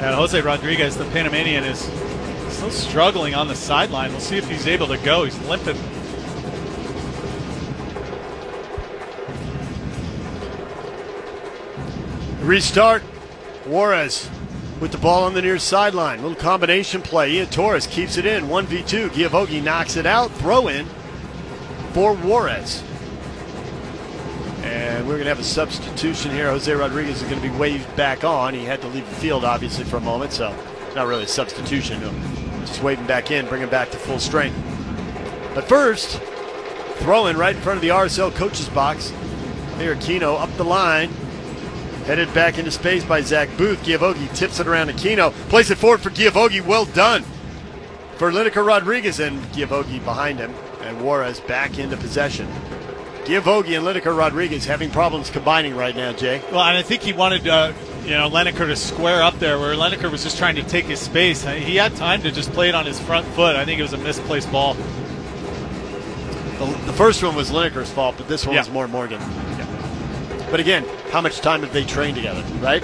And Jose Rodriguez, the Panamanian, is still struggling on the sideline. We'll see if he's able to go. He's limping. Restart. Juarez with the ball on the near sideline. Little combination play. Ian Torres keeps it in. 1v2. Giavogi knocks it out. Throw in for Juarez. And we're going to have a substitution here. Jose Rodriguez is going to be waved back on. He had to leave the field, obviously, for a moment, so not really a substitution. Just waving back in, bring him back to full strength. But first, throw in right in front of the RSL coach's box. Here, Aquino up the line. Headed back into space by Zach Booth. Giavogi tips it around Aquino. Plays it forward for Giavogi. Well done for Lineker Rodriguez, and Giavogi behind him. And Juarez back into possession. Giavogi and Lineker Rodriguez having problems combining right now, Jay. Well, and I think he wanted Lineker to square up there, where Lineker was just trying to take his space. He had time to just play it on his front foot. I think it was a misplaced ball. The first one was Lineker's fault, but this one was more Morgan. Yeah. But again, how much time have they trained together, right?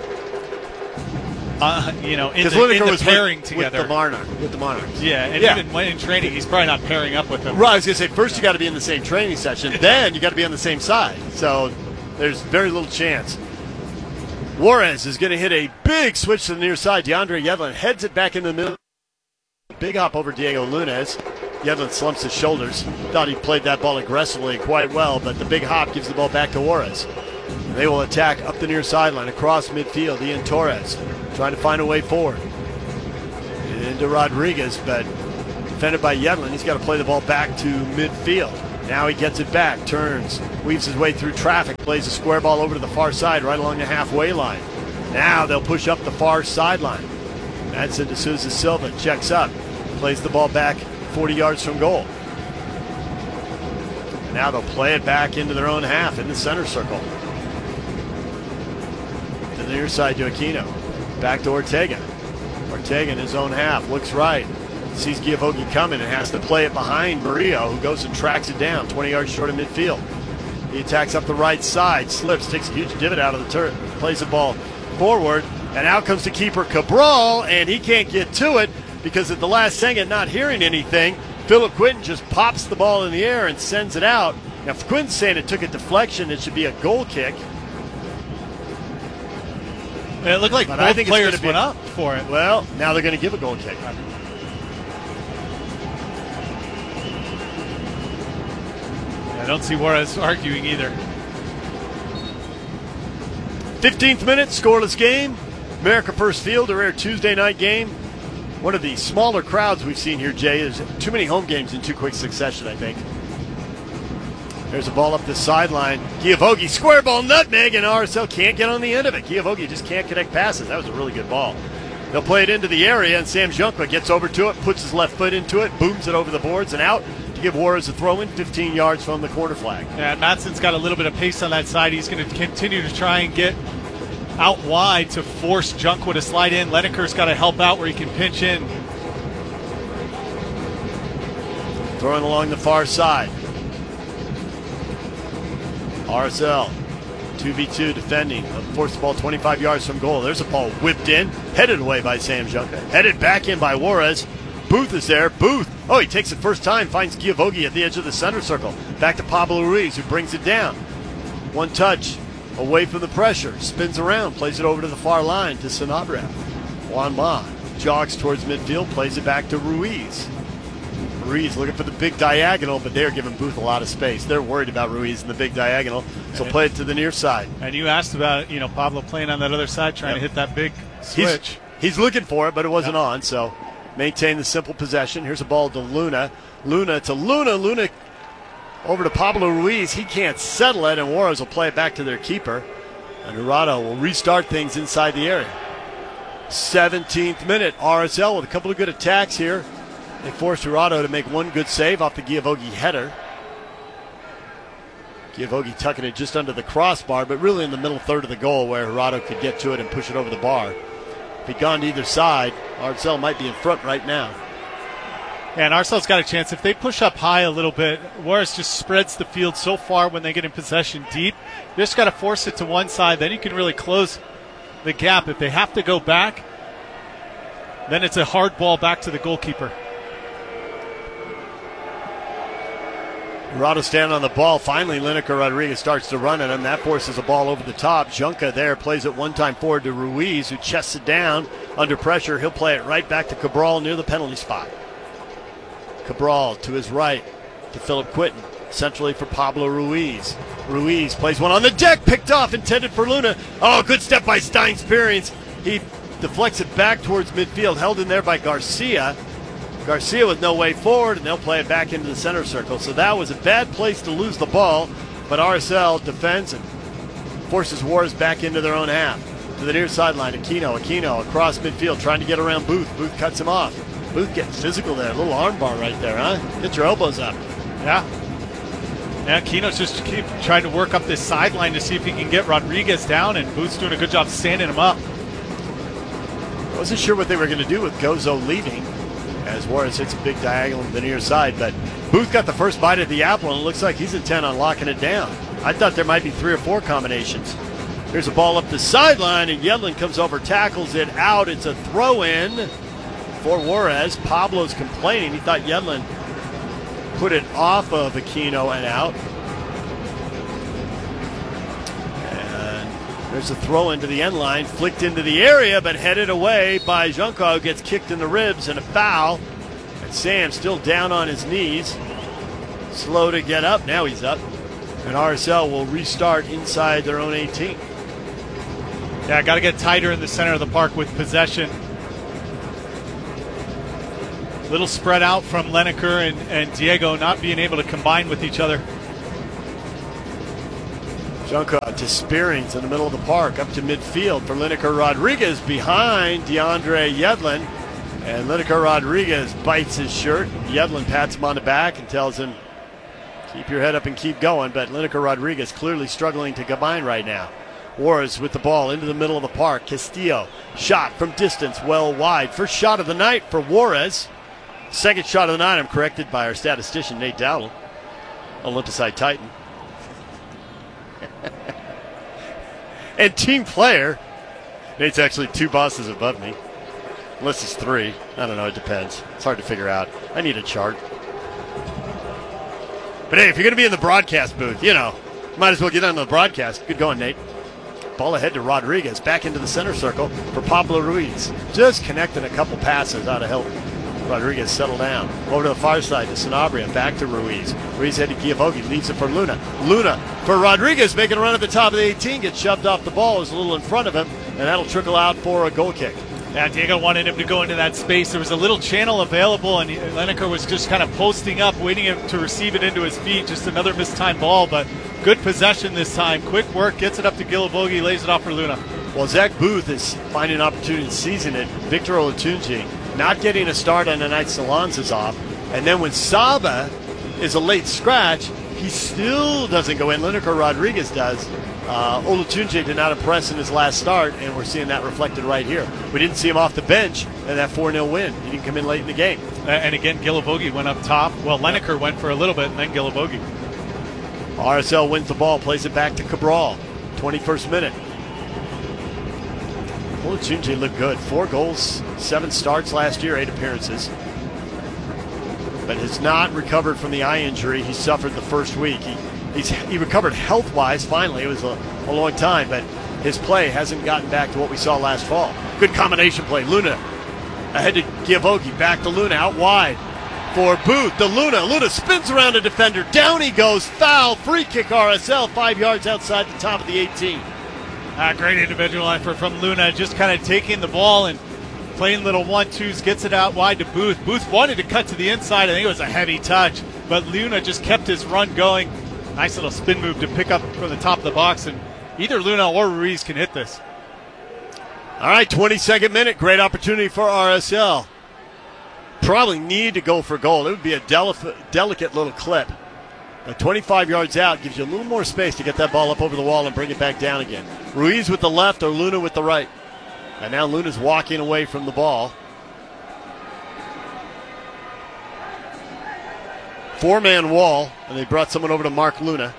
In the pairing together. With the Monarchs. Yeah, and even when in training, he's probably not pairing up with them. Right, I was going to say, first you got to be in the same training session, then you got to be on the same side. So there's very little chance. Juarez is going to hit a big switch to the near side. DeAndre Yedlin heads it back in the middle. Big hop over Diego Lunes. Yedlin slumps his shoulders. Thought he played that ball aggressively quite well, but the big hop gives the ball back to Juarez. And they will attack up the near sideline, across midfield. Ian Torres trying to find a way forward. Into Rodriguez, but defended by Yedlin. He's got to play the ball back to midfield. Now he gets it back, turns, weaves his way through traffic, plays a square ball over to the far side, right along the halfway line. Now they'll push up the far sideline. Madsen de Souza Silva checks up, plays the ball back 40 yards from goal. And now they'll play it back into their own half in the center circle. To the near side to Aquino. Back to Ortega. Ortega in his own half, looks right. Sees Giavogi coming and has to play it behind Murillo, who goes and tracks it down 20 yards short of midfield. He attacks up the right side, slips, takes a huge divot out of the turret, plays the ball forward, and out comes the keeper Cabral, and he can't get to it because at the last second, not hearing anything, Philip Quinton just pops the ball in the air and sends it out. Now, if Quinton's saying it took a deflection, it should be a goal kick. It looked like both players went up for it. Well, now they're going to give a goal kick. I don't see Juarez arguing either. 15th minute, scoreless game. America First Field, a rare Tuesday night game. One of the smaller crowds we've seen here, Jay. There's too many home games in too quick succession, I think. There's a ball up the sideline. Giavogi, square ball, nutmeg, and RSL can't get on the end of it. Giavogi just can't connect passes. That was a really good ball. They'll play it into the area, and Sam Junqua gets over to it, puts his left foot into it, booms it over the boards and out to give Juarez a throw-in 15 yards from the corner flag. Yeah, Madsen's got a little bit of pace on that side. He's going to continue to try and get out wide to force Junqua to slide in. Lineker's got to help out where he can pinch in. Throwing along the far side. RSL, 2v2 defending. Forced the ball 25 yards from goal. There's a ball whipped in, headed away by Sam Junqua. Headed back in by Juarez. Booth is there. Booth, he takes it first time, finds Giavogi at the edge of the center circle. Back to Pablo Ruiz, who brings it down. One touch away from the pressure. Spins around, plays it over to the far line to Sanabria. Juan Ma jogs towards midfield, plays it back to Ruiz. Ruiz looking for the big diagonal, but they're giving Booth a lot of space. They're worried about Ruiz in the big diagonal, so play it to the near side. And you asked about, Pablo playing on that other side, trying to hit that big switch. He's looking for it, but it wasn't on, so maintain the simple possession. Here's a ball to Luna. Luna to Luna. Luna over to Pablo Ruiz. He can't settle it, and Juarez will play it back to their keeper. And Jurado will restart things inside the area. 17th minute, RSL with a couple of good attacks here. They forced Jurado to make one good save off the Giavogi header. Giavogi tucking it just under the crossbar, but really in the middle third of the goal where Jurado could get to it and push it over the bar. If he'd gone to either side, RSL might be in front right now. And RSL's got a chance. If they push up high a little bit, Juarez just spreads the field so far when they get in possession deep. You just got to force it to one side. Then you can really close the gap. If they have to go back, then it's a hard ball back to the goalkeeper. Murado standing on the ball. Finally, Lineker Rodriguez starts to run at him. That forces a ball over the top. Junca there plays it one time forward to Ruiz, who chests it down under pressure. He'll play it right back to Cabral near the penalty spot. Cabral to his right to Philip Quinton. Centrally for Pablo Ruiz. Ruiz plays one on the deck, picked off, intended for Luna. Oh, good step by Stein Spearings. He deflects it back towards midfield, held in there by Garcia. Garcia with no way forward, and they'll play it back into the center circle. So that was a bad place to lose the ball, but RSL defends and forces Juarez back into their own half. To the near sideline, Aquino across midfield, trying to get around Booth. Booth cuts him off. Booth getting physical there. A little arm bar right there, huh? Get your elbows up. Yeah. Yeah, Aquino's just keep trying to work up this sideline to see if he can get Rodriguez down, and Booth's doing a good job standing him up. I wasn't sure what they were going to do with Gozo leaving, as Juarez hits a big diagonal to the near side, but Booth got the first bite of the apple, and it looks like he's intent on locking it down. I thought there might be 3 or 4 combinations. Here's a ball up the sideline, and Yedlin comes over, tackles it out. It's a throw-in for Juarez. Pablo's complaining. He thought Yedlin put it off of Aquino and out. And there's a throw into the end line, flicked into the area, but headed away by Junca, who gets kicked in the ribs and a foul. And Sam still down on his knees. Slow to get up. Now he's up. And RSL will restart inside their own 18. Yeah, got to get tighter in the center of the park with possession. Little spread out from Lineker and Diego not being able to combine with each other. Junca to Spearings in the middle of the park, up to midfield for Lineker Rodriguez behind DeAndre Yedlin. And Lineker Rodriguez bites his shirt. Yedlin pats him on the back and tells him, keep your head up and keep going. But Lineker Rodriguez clearly struggling to combine right now. Juarez with the ball into the middle of the park. Castillo, shot from distance, well wide. First shot of the night for Juarez. Second shot of the night, I'm corrected by our statistician, Nate Dowdle, Olympiside Titan. And team player, Nate's actually 2 bosses above me. Unless it's 3. I don't know, it depends. It's hard to figure out. I need a chart. But hey, if you're going to be in the broadcast booth, might as well get on the broadcast. Good going, Nate. Ball ahead to Rodriguez, back into the center circle for Pablo Ruiz. Just connecting a couple passes out of help. Rodriguez settle down. Over to the far side to Sanabria. Back to Ruiz. Ruiz head to Giavogi. Leaves it for Luna. Luna for Rodriguez. Making a run at the top of the 18. Gets shoved off the ball. Is a little in front of him. And that'll trickle out for a goal kick. Yeah, Diego wanted him to go into that space. There was a little channel available, and Lineker was just kind of posting up, waiting to receive it into his feet. Just another mistimed ball, but good possession this time. Quick work. Gets it up to Giavogi. Lays it off for Luna. Well, Zach Booth is finding an opportunity to season it. Victor Olatunji not getting a start on the night Salons is off. And then when Saba is a late scratch, he still doesn't go in. Lineker Rodriguez does. Olatunji did not impress in his last start, and we're seeing that reflected right here. We didn't see him off the bench in that 4-0 win. He didn't come in late in the game. And again, Giavogi went up top. Well, Lineker went for a little bit, and then Giavogi. RSL wins the ball, plays it back to Cabral. 21st minute. Olatunji looked good. 4 goals, 7 starts last year, 8 appearances. But has not recovered from the eye injury he suffered the first week. He recovered health-wise finally. It was a long time, but his play hasn't gotten back to what we saw last fall. Good combination play. Luna ahead to Giavogi. Back to Luna out wide for Booth. To Luna. Luna spins around a defender. Down he goes. Foul. Free kick RSL. 5 yards outside the top of the 18. Great individual effort from Luna, just kind of taking the ball and playing little 1-2s, gets it out wide to Booth. Booth wanted to cut to the inside. I think it was a heavy touch, but Luna just kept his run going. Nice little spin move to pick up from the top of the box, and either Luna or Ruiz can hit this. All right, 22nd minute. Great opportunity for RSL. Probably need to go for goal. It would be a delicate little clip. But 25 yards out gives you a little more space to get that ball up over the wall and bring it back down again. Ruiz with the left or Luna with the right. And now Luna's walking away from the ball. 4-man wall, and they brought someone over to mark Luna.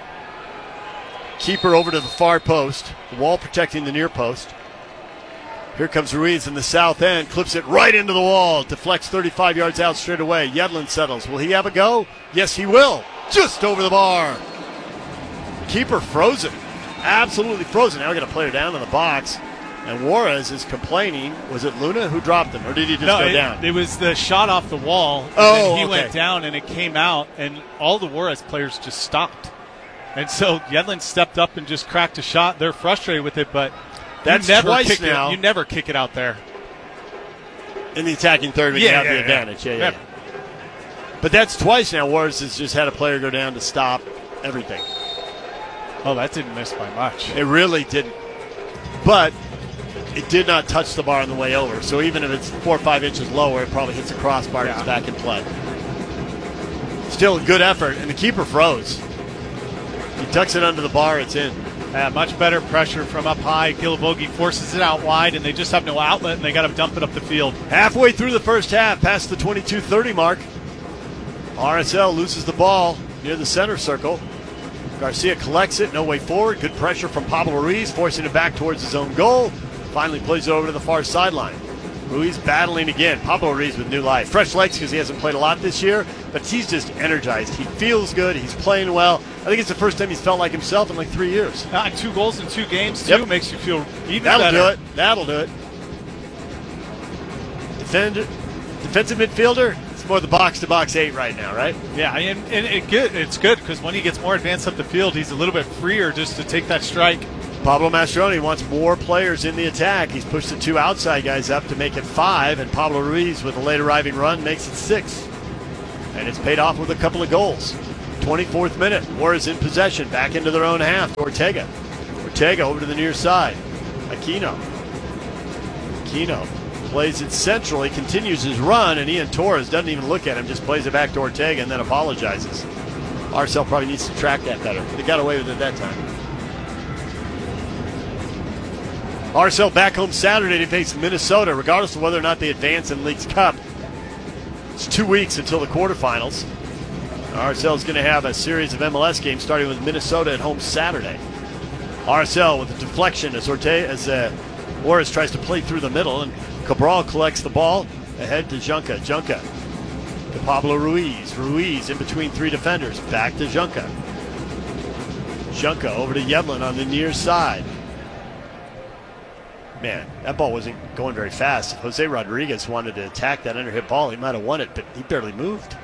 Keeper over to the far post. The wall protecting the near post. Here comes Ruiz in the south end, clips it right into the wall, deflects 35 yards out straight away. Yedlin settles. Will he have a go? Yes, he will. Just over the bar. Keeper frozen. Absolutely frozen. Now we got a player down in the box. And Juarez is complaining. Was it Luna who dropped him, or did he just go down? It was the shot off the wall. And he went down, and it came out, and all the Juarez players just stopped. And so Yedlin stepped up and just cracked a shot. They're frustrated with it, but that's twice now. You never kick it out there. In the attacking third, when you have the advantage. Yeah. But that's twice now. Juarez has just had a player go down to stop everything. Oh, that didn't miss by much. It really didn't. But it did not touch the bar on the way over. So even if it's 4 or 5 inches lower, it probably hits the crossbar and it's back in play. Still a good effort, and the keeper froze. He tucks it under the bar, it's in. Much better pressure from up high. Gilavogi forces it out wide, and they just have no outlet, and they got to dump it up the field. Halfway through the first half, past the 22:30 mark, RSL loses the ball near the center circle. Garcia collects it, no way forward. Good pressure from Pablo Ruiz, forcing it back towards his own goal. Finally plays it over to the far sideline. Ruiz battling again. Pablo Ruiz with new life. Fresh legs because he hasn't played a lot this year, but he's just energized. He feels good. He's playing well. I think it's the first time he's felt like himself in like 3 years. 2 goals in 2 games, too, makes you feel even better. That'll do it. Defensive midfielder, it's more the box-to-box 8 right now, right? Yeah, and it's good because when he gets more advanced up the field, he's a little bit freer just to take that strike. Pablo Mastroeni wants more players in the attack. He's pushed the 2 outside guys up to make it 5, and Pablo Ruiz with a late arriving run makes it 6. And it's paid off with a couple of goals. 24th minute, Juarez in possession, back into their own half to Ortega. Ortega over to the near side. Aquino plays it centrally, continues his run, and Ian Torres doesn't even look at him, just plays it back to Ortega and then apologizes. RSL probably needs to track that better. They got away with it that time. RSL back home Saturday to face Minnesota, regardless of whether or not they advance in League's Cup. It's 2 weeks until the quarterfinals. RSL is going to have a series of MLS games starting with Minnesota at home Saturday. RSL with a deflection as Juarez tries to play through the middle, and Cabral collects the ball ahead to Junca. Junca to Pablo Ruiz. Ruiz in between 3 defenders. Back to Junca. Junca over to Yedlin on the near side. Man, that ball wasn't going very fast. If Jose Rodriguez wanted to attack that underhit ball, he might have won it, but he barely moved.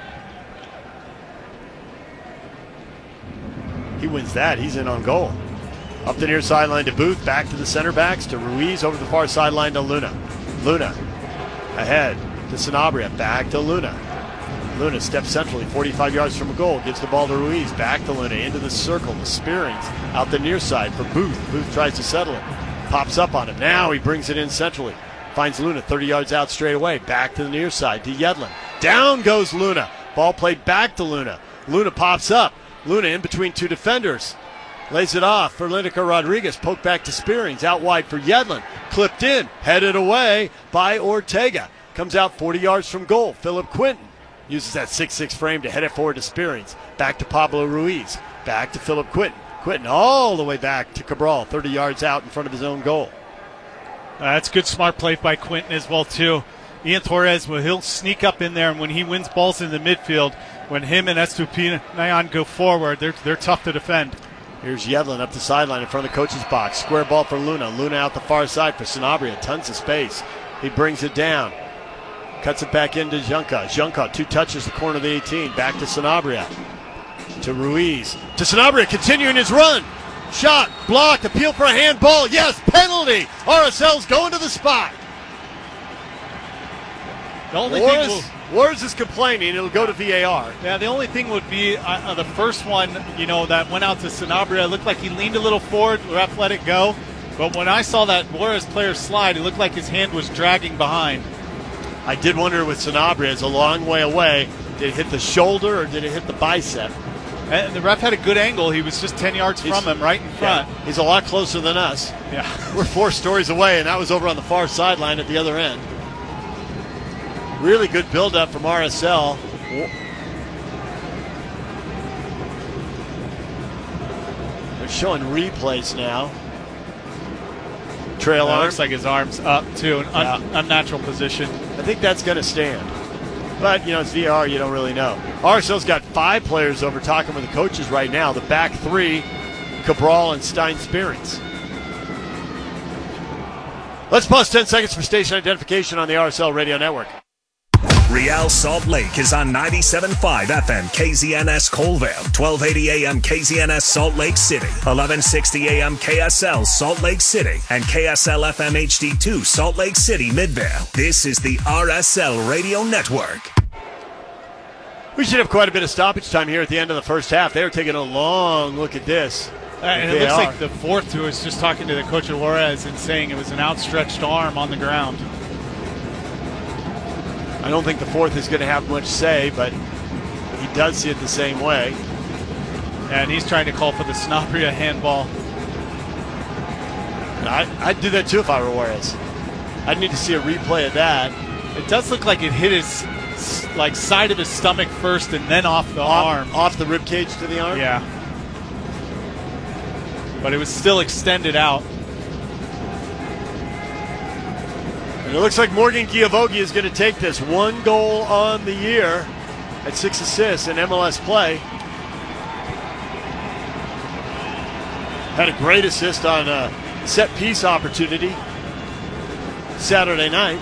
He wins that. He's in on goal. Up the near sideline to Booth, back to the center backs, to Ruiz, over the far sideline to Luna. Luna ahead to Sanabria, back to Luna. Luna steps centrally, 45 yards from a goal, gives the ball to Ruiz, back to Luna, into the circle, to Spearings, out the near side for Booth. Booth tries to settle it, pops up on him. Now he brings it in centrally, finds Luna 30 yards out straight away, back to the near side to Yedlin. Down goes Luna. Ball played back to Luna. Luna pops up. Luna in between 2 defenders. Lays it off for Lineker Rodriguez. Poked back to Spearings. Out wide for Yedlin. Clipped in. Headed away by Ortega. Comes out 40 yards from goal. Philip Quinton uses that 6'6" frame to head it forward to Spearings. Back to Pablo Ruiz. Back to Philip Quinton. Quinton all the way back to Cabral. 30 yards out in front of his own goal. That's good smart play by Quinton as well, too. Ian Torres, he'll sneak up in there, and when he wins balls in the midfield, when him and Estupiñán go forward, they're tough to defend. Here's Yedlin up the sideline in front of the coach's box. Square ball for Luna. Luna out the far side for Sanabria. Tons of space. He brings it down. Cuts it back into Junca. Junca, 2 touches the corner of the 18. Back to Sanabria. To Ruiz. To Sanabria, continuing his run. Shot, blocked, appeal for a handball. Yes, penalty. RSL's going to the spot. The only Juarez is complaining. It'll go to VAR. Yeah, the only thing would be the first one, that went out to Sanabria. It looked like he leaned a little forward. The ref let it go. But when I saw that Juarez player slide, it looked like his hand was dragging behind. I did wonder with Sanabria, it's a long way away. Did it hit the shoulder or did it hit the bicep? And the ref had a good angle. He was just 10 yards from him, right in front. Yeah, he's a lot closer than us. Yeah. We're 4 stories away, and that was over on the far sideline at the other end. Really good build-up from RSL. They're showing replays now. trail arm. Looks like his arm's up too, an unnatural position. I think that's going to stand. But, it's VR, you don't really know. RSL's got 5 players over talking with the coaches right now. The back 3, Cabral and Stein Spirits. Let's pause 10 seconds for station identification on the RSL Radio Network. Real Salt Lake is on 97.5 FM KZNS Colville, 1280 AM KZNS Salt Lake City, 1160 AM KSL Salt Lake City, and KSL FM HD2 Salt Lake City Midvale. This is the RSL Radio Network. We should have quite a bit of stoppage time here at the end of the first half. They're taking a long look at this. And it looks like the fourth who was just talking to the coach of Juarez and saying it was an outstretched arm on the ground. I don't think the fourth is going to have much say, but he does see it the same way. And he's trying to call for the Sanabria handball. I'd do that too if I were Juarez. I'd need to see a replay of that. It does look like it hit his side of his stomach first and then off the arm. Off the rib cage to the arm? Yeah. But it was still extended out. And it looks like Morgan Giavogi is going to take this. 1 goal on the year at 6 assists in MLS play. Had a great assist on a set piece opportunity Saturday night.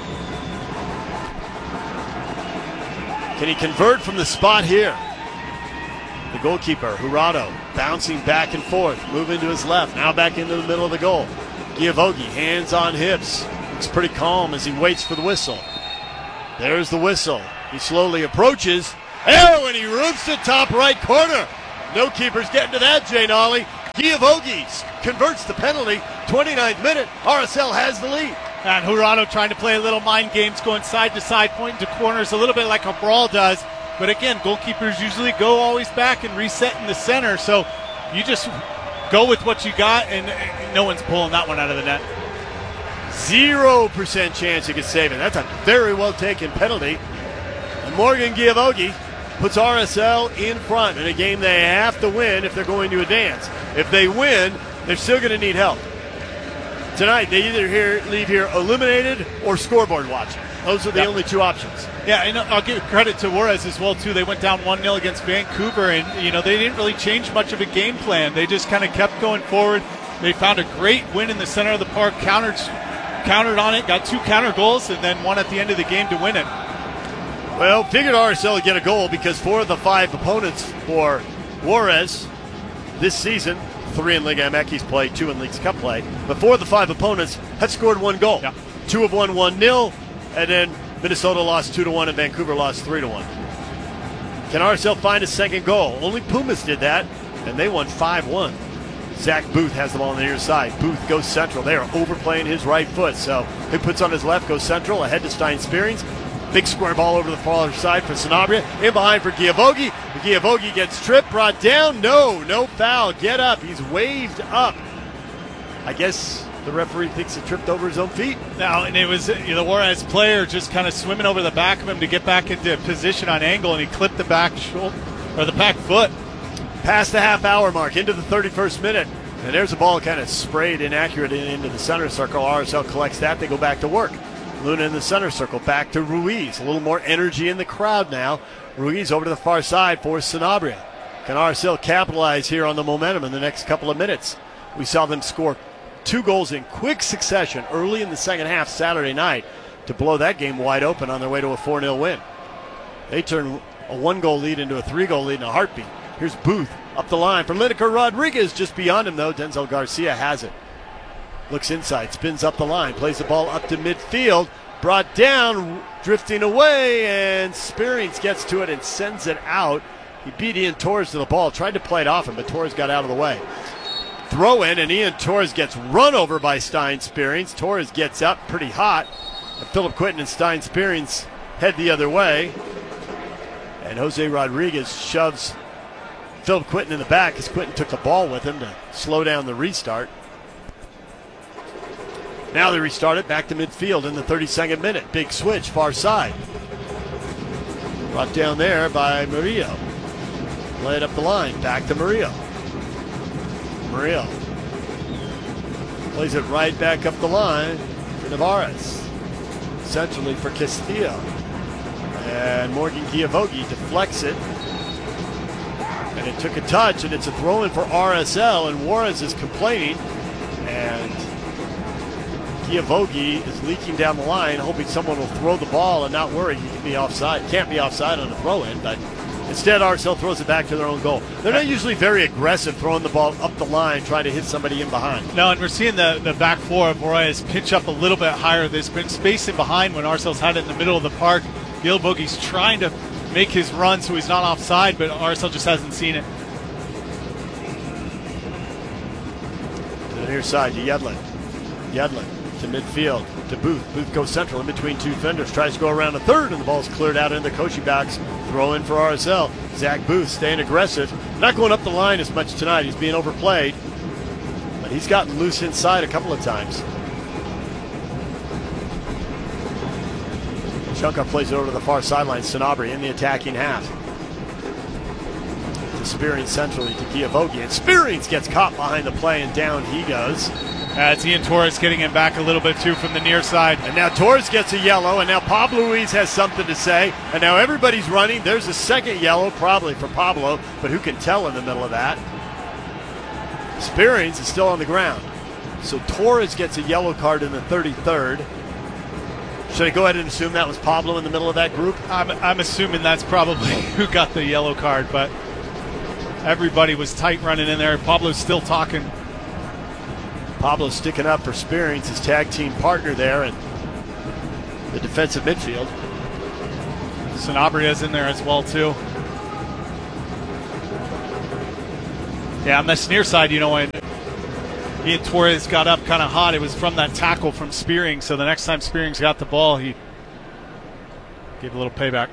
Can he convert from the spot here? The goalkeeper, Jurado, bouncing back and forth, moving to his left, now back into the middle of the goal. Giavogi, hands on hips. Looks pretty calm as he waits for the whistle. There's the whistle. He slowly approaches. Oh, and he roofs it top right corner. No keeper's getting to that, Jay Nolly. Giavogi converts the penalty. 29th minute. RSL has the lead. And Jurado trying to play a little mind games, going side to side, pointing to corners a little bit like a brawl does. But again, goalkeepers usually go always back and reset in the center. So you just go with what you got, and no one's pulling that one out of the net. 0% chance you could save it. That's a very well taken penalty. And Morgan Giavogi puts RSL in front in a game they have to win if they're going to advance. If they win, they're still going to need help. Tonight, they either leave here eliminated or scoreboard watching. Those are the only 2 options. Yeah, and I'll give credit to Juarez as well, too. They went down 1-0 against Vancouver, and, they didn't really change much of a game plan. They just kind of kept going forward. They found a great win in the center of the park, countered on it, got 2 counter goals, and then one at the end of the game to win it. Well, figured RSL would get a goal because 4 of the 5 opponents for Juarez this season, 3 in Liga MX play, 2 in Leagues Cup play, but 4 of the 5 opponents had scored 1 goal. Yeah. 2 have won 1-0, and then Minnesota lost 2-1 and Vancouver lost 3-1. Can RSL find a second goal? Only Pumas did that, and they won 5-1. Zach Booth has the ball on the near side. Booth goes central. They are overplaying his right foot, so he puts on his left, goes central, ahead to Stein Spearings. Big square ball over the far side for Sanabria. In behind for Giavogi. Giavogi gets tripped, brought down. No foul. Get up. He's waved up. I guess the referee thinks he tripped over his own feet. Now, and it was the Juarez player just kind of swimming over the back of him to get back into position on angle, and he clipped the back shoulder or the back foot. Past the half-hour mark, into the 31st minute. And there's a ball kind of sprayed inaccurate into the center circle. RSL collects that. They go back to work. Luna in the center circle. Back to Ruiz. A little more energy in the crowd now. Ruiz over to the far side for Sanabria. Can RSL capitalize here on the momentum in the next couple of minutes? We saw them score 2 goals in quick succession early in the second half Saturday night to blow that game wide open on their way to a 4-0 win. They turn a 1-goal lead into a 3-goal lead in a heartbeat. Here's Booth up the line for Lineker Rodriguez. Just beyond him, though, Denzel Garcia has it. Looks inside, spins up the line, plays the ball up to midfield. Brought down, drifting away, and Spearings gets to it and sends it out. He beat Ian Torres to the ball, tried to play it off him, but Torres got out of the way. Throw in, and Ian Torres gets run over by Stein Spearings. Torres gets up pretty hot. And Philip Quinton and Stein Spearings head the other way. And Jose Rodriguez shoves Philip Quinton in the back as Quinton took the ball with him to slow down the restart. Now they restart it back to midfield in the 32nd minute. Big switch, far side. Brought down there by Murillo. Play it up the line, back to Murillo. Murillo Plays it right back up the line for Navarez. Centrally for Castillo. And Morgan Giavogi deflects it. And it took a touch, and it's a throw-in for RSL, and Juarez is complaining. And Giavogi is leaking down the line, hoping someone will throw the ball and not worry he can be offside. Can't be offside on a throw-in, but instead RSL throws it back to their own goal. They're not usually very aggressive throwing the ball up the line, trying to hit somebody in behind. No, and we're seeing the back four of Juarez pitch up a little bit higher. There's been space in behind when RSL's had it in the middle of the park. Giavogi's trying to make his run so he's not offside, but RSL just hasn't seen it. To the near side to Yedlin. Yedlin to midfield to Booth. Booth goes central in between two defenders. Tries to go around a third, and the ball's cleared out in the Koshi backs. Throw in for RSL. Zach Booth staying aggressive. Not going up the line as much tonight. He's being overplayed. But he's gotten loose inside a couple of times. Shankar plays it over to the far sideline. Sanabria in the attacking half. To Spearing centrally to Giavogi. And Spearing gets caught behind the play, and down he goes. It's Ian Torres getting him back a little bit too from the near side. And now Torres gets a yellow, and now Pablo Ruiz has something to say. And now everybody's running. There's a second yellow, probably for Pablo, but who can tell in the middle of that? Spearings is still on the ground. So Torres gets a yellow card in the 33rd. Should I go ahead and assume that was Pablo in the middle of that group? I'm assuming that's probably who got the yellow card, but everybody was tight running in there. Pablo's still talking. Pablo sticking up for Spearings, his tag team partner there, and the defensive midfield. Sanabria's in there as well, too. Yeah, on this near side, you know, when Ian Torres got up kind of hot, it was from that tackle from Spearing. So the next time Spearings got the ball, he gave a little payback.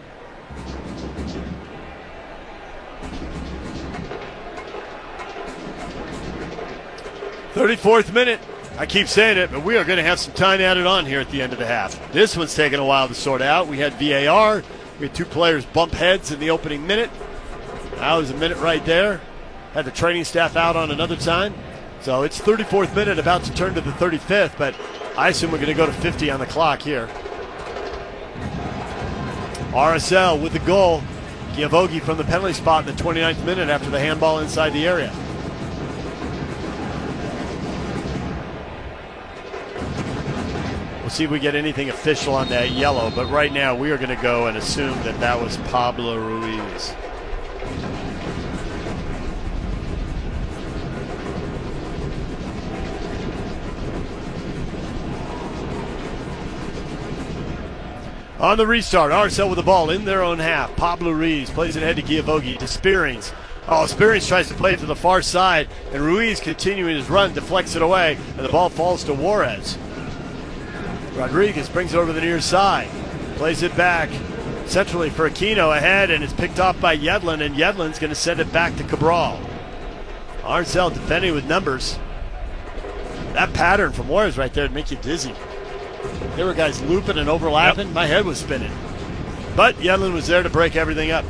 "34th minute. I keep saying it, but we are going to have some time added on here at the end of the half. This one's taken a while to sort out. We had VAR. We had two players bump heads in the opening minute. That was a minute right there. Had the training staff out on another time. So it's 34th minute, about to turn to the 35th, but I assume we're going to go to 50 on the clock here. RSL with the goal. Giavogi from the penalty spot in the 29th minute after the handball inside the area. We'll see if we get anything official on that yellow, but right now we are going to go and assume that that was Pablo Ruiz. On the restart, RSL with the ball in their own half. Pablo Ruiz plays it ahead to Giavogi, to Spearings. Oh, Spearings tries to play it to the far side, and Ruiz, continuing his run, deflects it away, and the ball falls to Juarez. Rodriguez brings it over the near side, plays it back centrally for Aquino ahead, and it's picked off by Yedlin, and Yedlin's going to send it back to Cabral. RSL defending with numbers. That pattern from Juarez right there would make you dizzy. There were guys looping and overlapping. Yep. My head was spinning. But Yedlin was there to break everything up.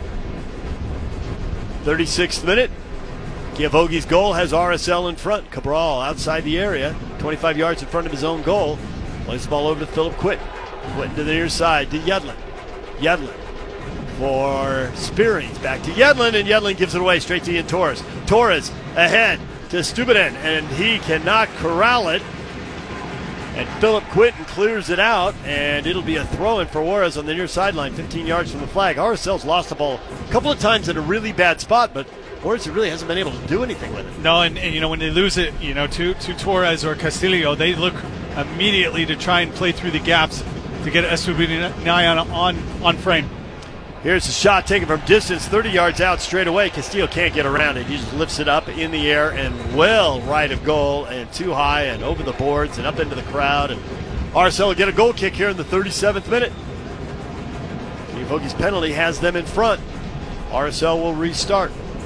36th minute. Giavogi's goal has RSL in front. Cabral outside the area, 25 yards in front of his own goal. Plays the ball over to Philip Quinton. Quinton to the near side to Yedlin. Yedlin for Spearings. Back to Yedlin, and Yedlin gives it away straight to Ian Torres. Torres ahead to Stubeden, and he cannot corral it. And Philip Quinton clears it out, and it'll be a throw-in for Juarez on the near sideline, 15 yards from the flag. RSL's lost the ball a couple of times in a really bad spot, but Juarez really hasn't been able to do anything with it. No, and you know, when they lose it, you know, to Torres or Castillo, they look immediately to try and play through the gaps to get Estubiden on frame. Here's a shot taken from distance, 30 yards out straight away. Castillo can't get around it. He just lifts it up in the air and well right of goal and too high and over the boards and up into the crowd. And RSL will get a goal kick here in the 37th minute. Giavogi's penalty has them in front. RSL will restart.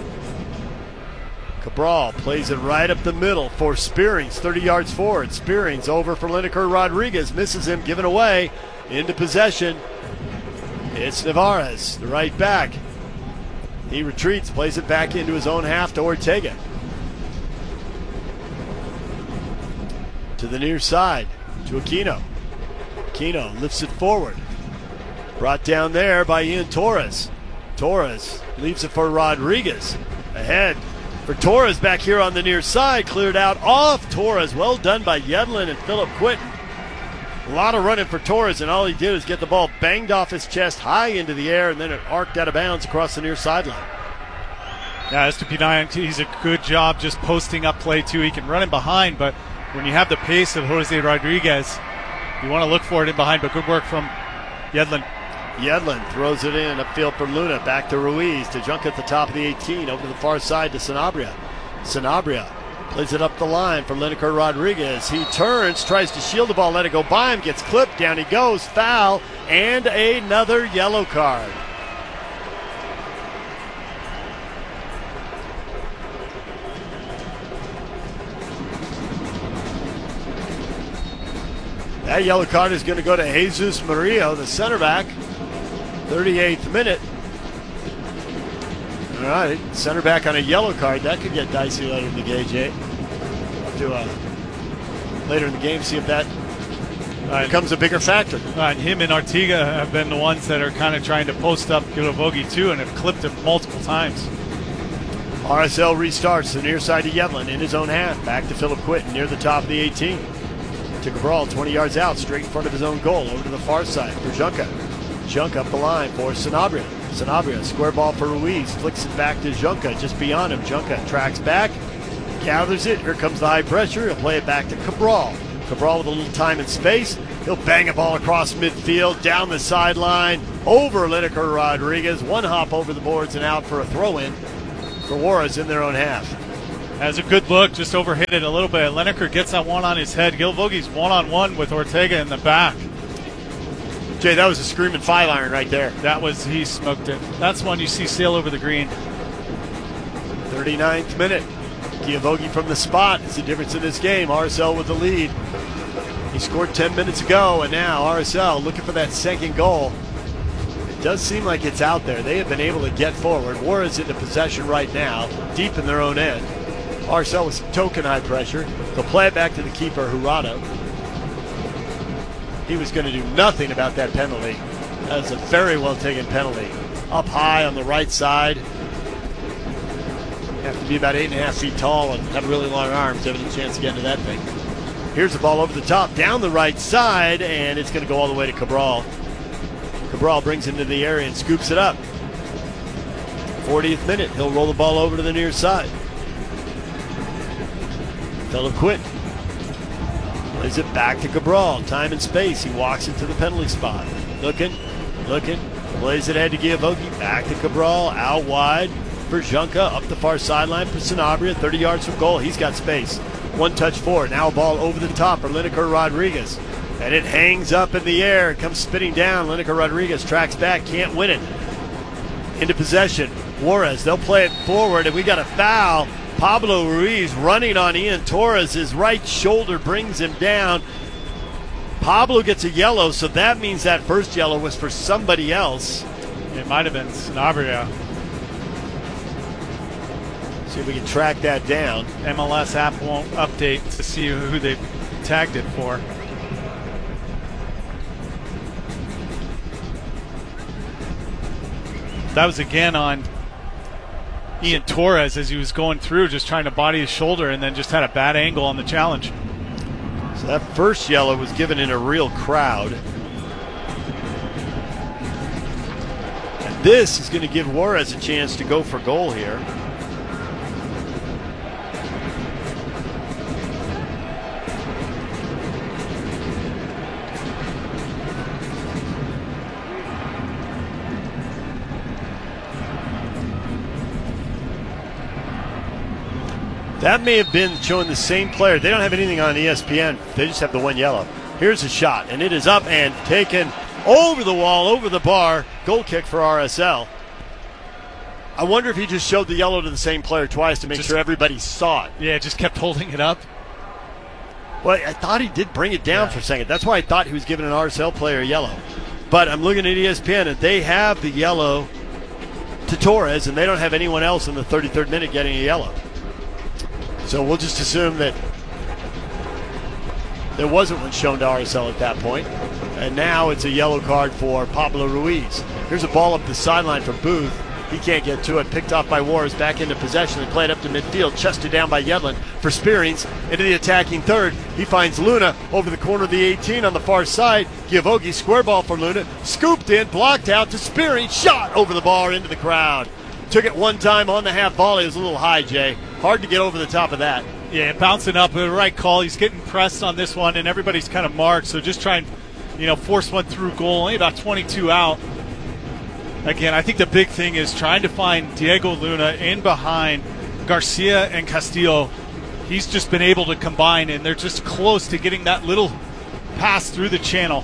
Cabral plays it right up the middle for Spearings, 30 yards forward. Spearings over for Lineker Rodriguez, misses him, given away into possession. It's Navarez, the right back. He retreats, plays it back into his own half to Ortega. To the near side, to Aquino. Aquino lifts it forward. Brought down there by Ian Torres. Torres leaves it for Rodriguez. Ahead for Torres back here on the near side. Cleared out off Torres. Well done by Yedlin and Philip Quinton. A lot of running for Torres, and all he did was get the ball banged off his chest high into the air, and then it arced out of bounds across the near sideline. Yeah, Estupiñán, he's a good job just posting up play, too. He can run in behind, but when you have the pace of Jose Rodriguez, you want to look for it in behind, but good work from Yedlin. Yedlin throws it in upfield for Luna. Back to Ruiz. To Junca at the top of the 18. Over to the far side to Sanabria. Sanabria plays it up the line for Lineker Rodriguez. He turns, tries to shield the ball, let it go by him, gets clipped, down he goes, foul, and another yellow card. That yellow card is going to go to Jesus Murillo, the center back. 38th minute. All right, center back on a yellow card. That could get dicey later in the game, Jay. Later in the game, see if that becomes a bigger factor. And him and Artiga have been the ones that are kind of trying to post up Gilovogi too, and have clipped him multiple times. RSL restarts the near side to Yedlin in his own half. Back to Philip Quinton near the top of the 18. To Cabral, 20 yards out, straight in front of his own goal. Over to the far side for Junca. Junca up the line for Sanabria. Sanabria, square ball for Ruiz. Flicks it back to Junca, just beyond him. Junca tracks back, gathers it. Here comes the high pressure. He'll play it back to Cabral. Cabral with a little time and space. He'll bang a ball across midfield, down the sideline, over Lineker Rodriguez. One hop over the boards and out for a throw-in for Juarez in their own half. Has a good look, just overhit it a little bit. Lineker gets that one on his head. Gilovogi's one-on-one with Ortega in the back. Jay, that was a screaming 5-iron right there. He smoked it. That's one you see sail over the green. 39th minute. Gilovogi from the spot is the difference in this game. RSL with the lead. He scored 10 minutes ago, and now RSL looking for that second goal. It does seem like it's out there. They have been able to get forward. Juarez into possession right now, deep in their own end. RSL with some token high pressure. They'll play it back to the keeper, Jurado. He was going to do nothing about that penalty. That was a very well taken penalty. Up high on the right side. You have to be about 8.5 feet tall and have really long arms to have any chance to get into that thing. Here's the ball over the top, down the right side, and it's going to go all the way to Cabral. Cabral brings it into the area and scoops it up. 40th minute, he'll roll the ball over to the near side. Philip Quinton plays it back to Cabral. Time and space. He walks into the penalty spot. Looking. Plays it ahead to Gilovogi. Back to Cabral. Out wide for Junca. Up the far sideline for Sanabria. 30 yards from goal. He's got space. One touch forward. Now a ball over the top for Lineker Rodriguez. And it hangs up in the air. It comes spinning down. Lineker Rodriguez tracks back. Can't win it. Into possession. Juarez. They'll play it forward. And we got a foul. Pablo Ruiz running on Ian Torres. His right shoulder brings him down. Pablo gets a yellow, so that means that first yellow was for somebody else. It might have been Sanabria. See if we can track that down. MLS app won't update to see who they tagged it for. That was again on Ian Torres as he was going through, just trying to body his shoulder, and then just had a bad angle on the challenge. So that first yellow was given in a real crowd. And this is going to give Juarez a chance to go for goal here. That may have been showing the same player. They don't have anything on ESPN. They just have the one yellow. Here's a shot, and it is up and taken over the wall, over the bar. Goal kick for RSL. I wonder if he just showed the yellow to the same player twice to make sure everybody saw it. Yeah, just kept holding it up. Well, I thought he did bring it down for a second. That's why I thought he was giving an RSL player a yellow. But I'm looking at ESPN, and they have the yellow to Torres, and they don't have anyone else in the 33rd minute getting a yellow. So we'll just assume that There wasn't one shown to RSL at that point. And now it's a yellow card for Pablo Ruiz. Here's a ball up the sideline for Booth. He can't get to it. Picked off by Juarez. Back into possession. They play it up to midfield. Chested down by Yedlin for Spearings. Into the attacking third. He finds Luna over the corner of the 18 on the far side. Giavogi, square ball for Luna. Scooped in, blocked out to Spearings. Shot over the bar into the crowd. Took it one time on the half volley. It was a little high, Jay. Hard to get over the top of that. Yeah, bouncing up, the right call. He's getting pressed on this one, and everybody's kind of marked. So just try and, force one through goal. Only about 22 out. Again, I think the big thing is trying to find Diego Luna in behind Garcia and Castillo. He's just been able to combine, and they're just close to getting that little pass through the channel.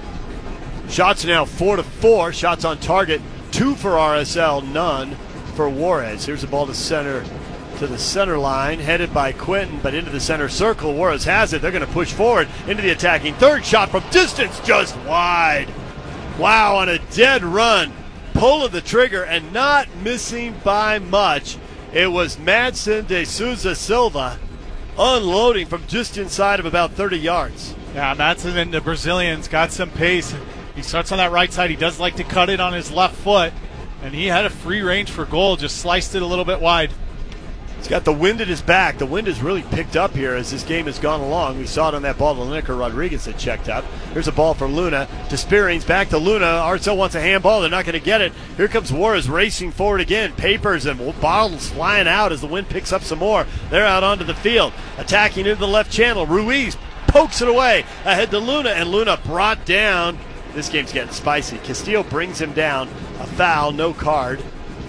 Shots now 4-4. Shots on target. 2 for RSL, none for Juarez. Here's the ball to the center line, headed by Quinton, but into the center circle. Juarez has it. They're going to push forward into the attacking third. Shot from distance, just wide. Wow, on a dead run. Pull of the trigger and not missing by much. It was Madsen de Souza Silva unloading from just inside of about 30 yards. Yeah, Madsen and the Brazilians got some pace. He starts on that right side. He does like to cut it on his left foot, and he had a free range for goal, just sliced it a little bit wide. He's got the wind at his back. The wind has really picked up here as this game has gone along. We saw it on that ball to Lineker Rodriguez that checked up. Here's a ball for Luna to Spearings. Back to Luna. RSL wants a handball. They're not going to get it. Here comes Juarez racing forward again. Papers and bottles flying out as the wind picks up some more. They're out onto the field. Attacking into the left channel. Ruiz pokes it away. Ahead to Luna, and Luna brought down. This game's getting spicy. Castillo brings him down. A foul, no card.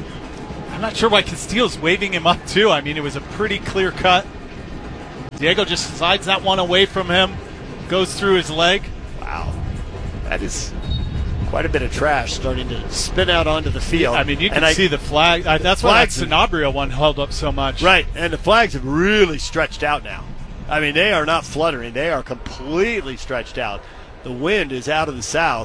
I'm not sure why Castillo's waving him up, too. I mean, it was a pretty clear cut. Diego just slides that one away from him, goes through his leg. Wow. That is quite a bit of trash starting to spin out onto the field. I mean, you can see the flag. That's why that Sanabria one held up so much. Right, and the flags have really stretched out now. I mean, they are not fluttering. They are completely stretched out. The wind is out of the south.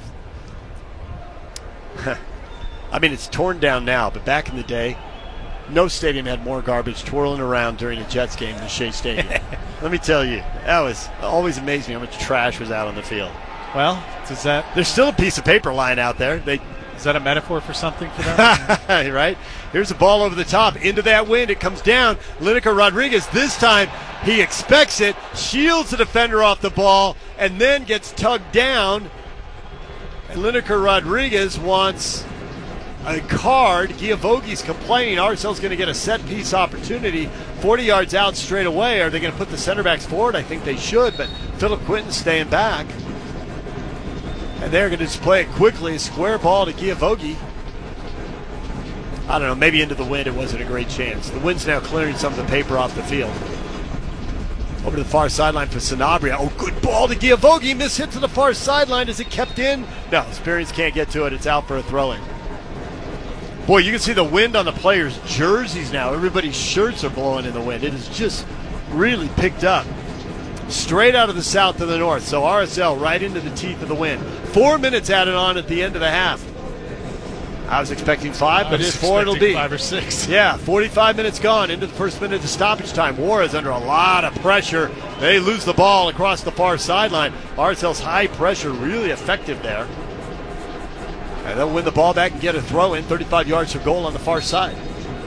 I mean, it's torn down now, but back in the day, no stadium had more garbage twirling around during a Jets game than Shea Stadium. Let me tell you, that was always amazing how much trash was out on the field. Well, there's still a piece of paper lying out there. Is that a metaphor for something for them? Right? Here's a ball over the top. Into that wind. It comes down. Lineker Rodriguez, this time he expects it, shields the defender off the ball, and then gets tugged down. And Lineker Rodriguez wants a card. Giavogi's complaining. RSL's going to get a set-piece opportunity 40 yards out straight away. Are they going to put the center backs forward? I think they should, but Philip Quinton's staying back. And they're going to just play it quickly. A square ball to Giavogi. I don't know, maybe into the wind it wasn't a great chance. The wind's now clearing some of the paper off the field. Over to the far sideline for Sanabria. Oh, good ball to Giavogi. Miss hit to the far sideline. Is it kept in? No, Spearings can't get to it. It's out for a throw-in. Boy, you can see the wind on the players' jerseys now. Everybody's shirts are blowing in the wind. It has just really picked up. Straight out of the south to the north. So RSL right into the teeth of the wind. 4 minutes added on at the end of the half. I was expecting 5, but it's 4 it'll be. 5 or 6. Yeah, 45 minutes gone into the first minute of stoppage time. Juarez under a lot of pressure. They lose the ball across the far sideline. RSL's high pressure really effective there. And they'll win the ball back and get a throw in. 35 yards for goal on the far side.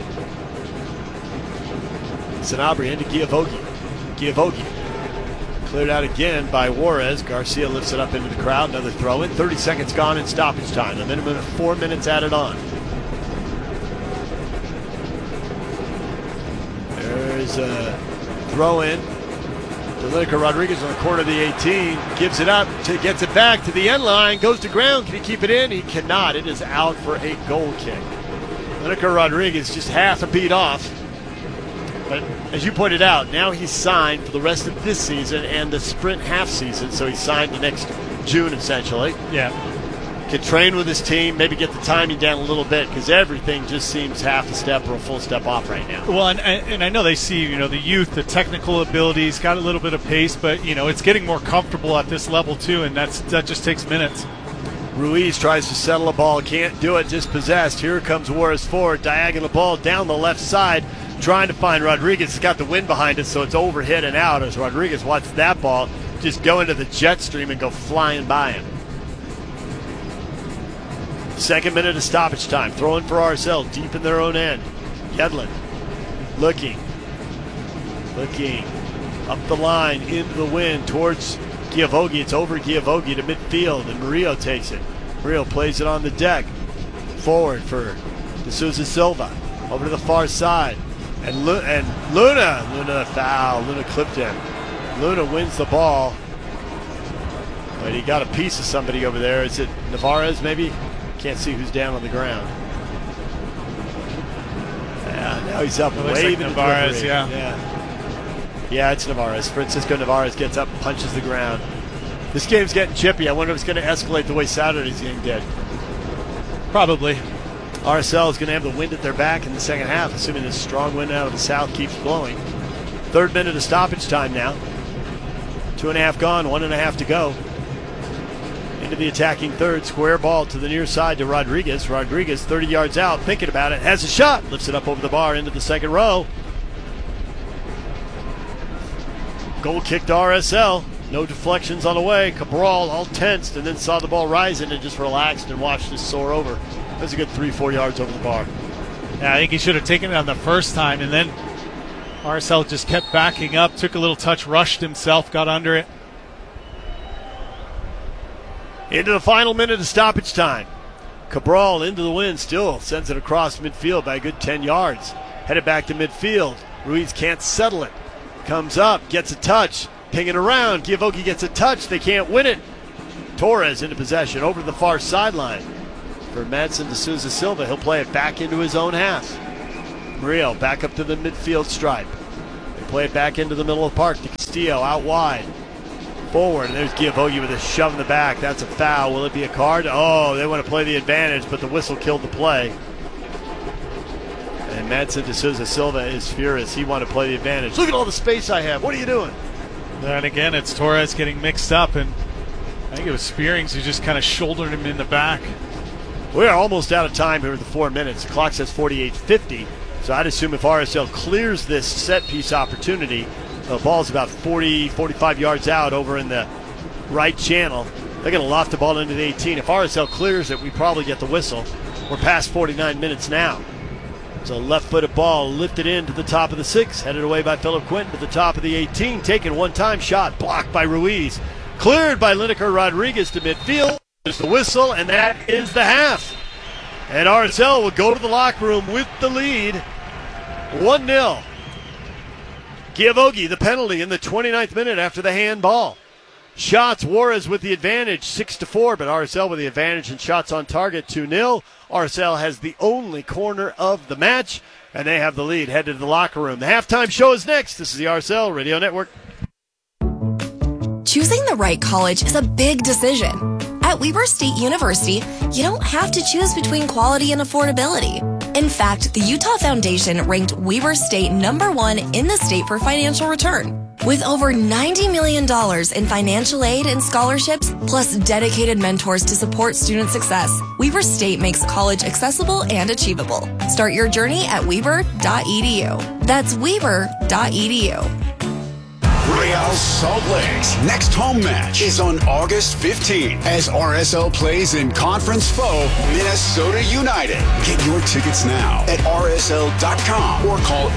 Sanabria into Giavogi. Giavogi cleared out again by Juarez. Garcia lifts it up into the crowd. Another throw in. 30 seconds gone in stoppage time. A minimum of 4 minutes added on. There's a throw in. Lineker Rodriguez on the corner of the 18. Gives it up. Gets it back to the end line. Goes to ground. Can he keep it in? He cannot. It is out for a goal kick. Lineker Rodriguez just half a beat off. But as you pointed out, now he's signed for the rest of this season and the sprint half season. So he's signed the next June, essentially. Yeah. Can train with his team, maybe get the timing down a little bit because everything just seems half a step or a full step off right now. Well, and I know they see, the youth, the technical abilities, got a little bit of pace, but, it's getting more comfortable at this level, too, and that just takes minutes. Ruiz tries to settle a ball, can't do it, dispossessed. Here comes Juarez forward, diagonal ball down the left side, trying to find Rodriguez. He's got the wind behind it, so it's overhit and out as Rodriguez watches that ball. just go into the jet stream and go flying by him. Second minute of stoppage time. Throwing for RSL deep in their own end. Yedlin looking up the line into the wind towards Giavogi. It's over Giavogi to midfield, and Murillo takes it. Murillo plays it on the deck. Forward for De Souza Silva. Over to the far side. And Luna foul. Luna clipped him. Luna wins the ball. But he got a piece of somebody over there. Is it Navarez maybe? Can't see who's down on the ground. Yeah, now he's up waving. Like Navarez, Yeah, it's Navarez. Francisco Navarez gets up and punches the ground. This game's getting chippy. I wonder if it's going to escalate the way Saturday's game did. Probably. RSL is going to have the wind at their back in the second half, assuming this strong wind out of the south keeps blowing. Third minute of stoppage time now. 2.5 gone, 1.5 to go. Into the attacking third, square ball to the near side to Rodriguez. Rodriguez 30 yards out, thinking about it, has a shot, lifts it up over the bar into the second row. Goal kick to RSL. No deflections on the way. Cabral all tensed and then saw the ball rising and just relaxed and watched it soar over. That was a good 3-4 yards over the bar. Yeah, I think he should have taken it on the first time, and then RSL just kept backing up, took a little touch, rushed himself, got under it. Into the final minute of stoppage time. Cabral into the wind, still sends it across midfield by a good 10 yards. Headed back to midfield. Ruiz can't settle it. Comes up, gets a touch, pinging around. Giavogi gets a touch, they can't win it. Torres into possession over to the far sideline. For Madsen De Souza Silva, he'll play it back into his own half. Murillo back up to the midfield stripe. They play it back into the middle of the park to Castillo out wide. Forward, and there's Giavogi with a shove in the back. That's a foul. Will it be a card? Oh, they want to play the advantage, but the whistle killed the play. And Madsen De Souza Silva is furious. He wanted to play the advantage. Look at all the space I have. What are you doing? And again, it's Torres getting mixed up, and I think it was Spearings who just kind of shouldered him in the back. We are almost out of time here with the 4 minutes. The clock says 48:50, so I'd assume if RSL clears this set-piece opportunity, the ball's about 40, 45 yards out over in the right channel. They're going to loft the ball into the 18. If RSL clears it, we probably get the whistle. We're past 49 minutes now. It's a left-footed ball lifted into the top of the 6, headed away by Philip Quinton to the top of the 18, taken one-time shot, blocked by Ruiz. Cleared by Lineker Rodriguez to midfield. There's the whistle, and that is the half. And RSL will go to the locker room with the lead, 1-0. Giavogi, the penalty in the 29th minute after the handball. Shots, Juarez with the advantage, 6-4, but RSL with the advantage in shots on target, 2-0. RSL has the only corner of the match, and they have the lead, headed to the locker room. The halftime show is next. This is the RSL Radio Network. Choosing the right college is a big decision. At Weber State University, you don't have to choose between quality and affordability. In fact, the Utah Foundation ranked Weber State #1 in the state for financial return. With over $90 million in financial aid and scholarships, plus dedicated mentors to support student success, Weber State makes college accessible and achievable. Start your journey at weber.edu. That's weber.edu. Real Salt Lake's next home match is on August 15th as RSL plays in Conference Foe Minnesota United. Get your tickets now at rsl.com or call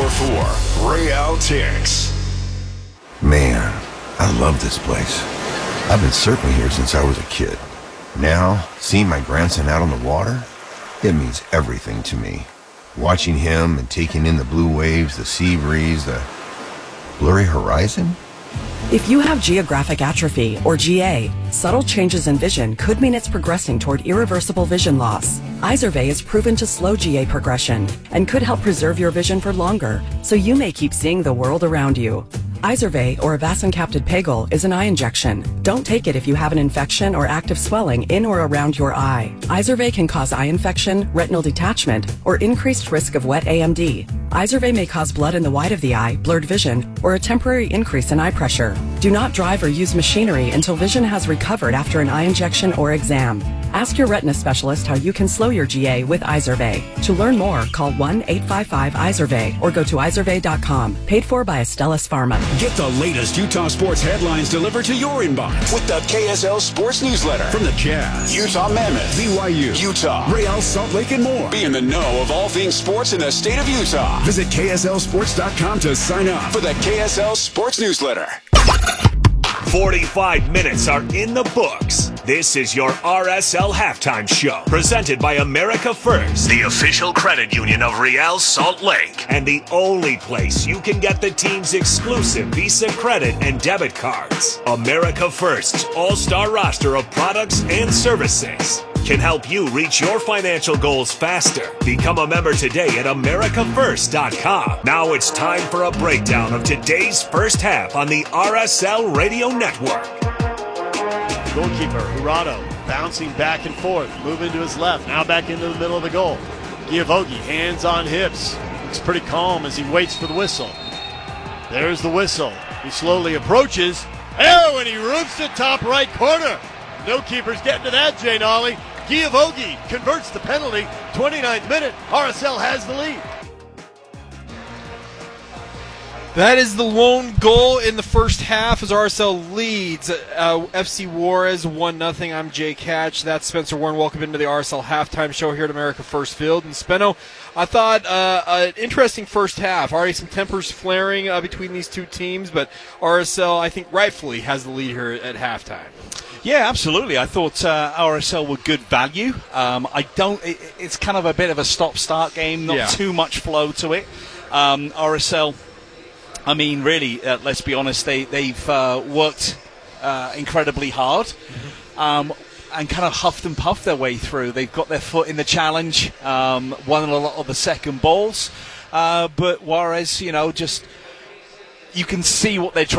844-REAL-TICKS. Man, I love this place. I've been surfing here since I was a kid. Now, seeing my grandson out on the water, it means everything to me. Watching him and taking in the blue waves, the sea breeze, the blurry horizon? If you have geographic atrophy, or GA, subtle changes in vision could mean it's progressing toward irreversible vision loss. Izervay is proven to slow GA progression and could help preserve your vision for longer, so you may keep seeing the world around you. Izervay, or avacincaptad pegol, is an eye injection. Don't take it if you have an infection or active swelling in or around your eye. Izervay can cause eye infection, retinal detachment, or increased risk of wet AMD. Izervay may cause blood in the white of the eye, blurred vision, or a temporary increase in eye pressure. Do not drive or use machinery until vision has recovered after an eye injection or exam. Ask your retina specialist how you can slow your GA with Izervay. To learn more, call 1-855-IZERVAY or go to izervay.com. Paid for by Astellas Pharma. Get the latest Utah sports headlines delivered to your inbox with the KSL Sports Newsletter. From the Jazz, Utah Mammoth, BYU, Utah, Real Salt Lake, and more. Be in the know of all things sports in the state of Utah. Visit KSLSports.com to sign up for the KSL Sports Newsletter. 45 minutes are in the books. This is your RSL Halftime Show, presented by America First, the official credit union of Real Salt Lake, and the only place you can get the team's exclusive Visa credit and debit cards. America First's all-star roster of products and services can help you reach your financial goals faster. Become a member today at americafirst.com. Now it's time for a breakdown of today's first half on the RSL Radio Network. Goalkeeper Jurado bouncing back and forth, moving to his left, now back into the middle of the goal. Giavogi, hands on hips. Looks pretty calm as he waits for the whistle. There's the whistle. He slowly approaches. Oh, and he roofs the top right corner. No keeper's getting to that, Jay Nolly. Giavogi converts the penalty. 29th minute. RSL has the lead. That is the lone goal in the first half as RSL leads. FC Juarez 1-0. I'm Jake Hatch. That's Spencer Warren. Welcome into the RSL Halftime Show here at America First Field. And Spenno, I thought an interesting first half. Already some tempers flaring between these two teams, but RSL, I think, rightfully has the lead here at halftime. Yeah, absolutely. I thought RSL were good value. It's kind of a bit of a stop-start game, not too much flow to it. RSL, I mean, really, let's be honest, they've worked incredibly hard and kind of huffed and puffed their way through. They've got their foot in the challenge, won a lot of the second balls. But Juarez, you can see what they're trying